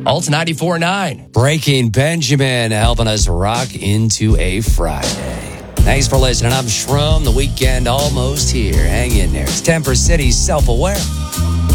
Alt 94.9. Breaking Benjamin helping us rock into a Friday. Thanks for listening. I'm Shrum. The weekend almost here. Hang in there. It's Temper City Self-Aware.